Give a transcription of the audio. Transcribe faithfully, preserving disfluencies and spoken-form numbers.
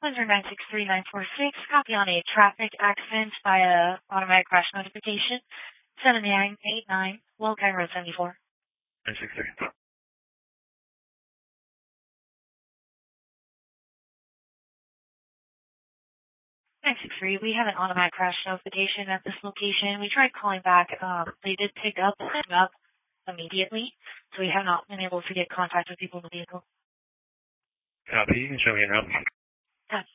Windsor nine six three nine four six, copy on a traffic accident via automatic crash notification. seven nine eight nine, Wilkine Road seventy-four. nine six three. nine six three, we have an automatic crash notification at this location. We tried calling back. Um, they did pick up and hang up immediately, so we have not been able to get contact with people in the vehicle. Copy. You can show me around. Copy.